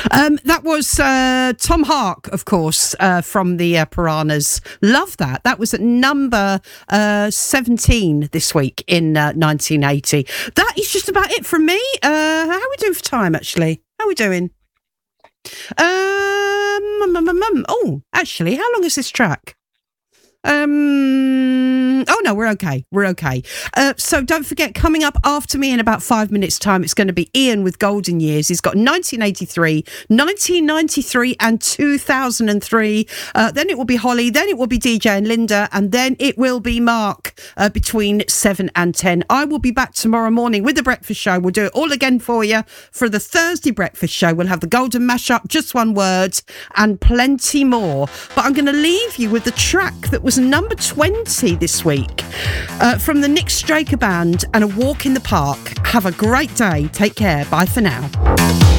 That was Tom Hark, of course, from the Piranhas. Love that. That was at number 17 this week in 1980. That is just about it from me. How are we doing for time, actually? How are we doing? Oh, actually, how long is this track? Oh no, we're okay. We're okay. So don't forget, coming up after me in about 5 minutes' time, it's going to be Ian with Golden Years. He's got 1983, 1993 and 2003. Then it will be Holly, then it will be DJ and Linda, and then it will be Mark between 7 and 10. I will be back tomorrow morning with the breakfast show. We'll do it all again for you. For the Thursday breakfast show, we'll have the Golden Mashup, Just One Word, and plenty more. But I'm going to leave you with the track that was number 20 this week from the Nick Straker Band and A Walk in the Park. Have a great day. Take care. Bye for now.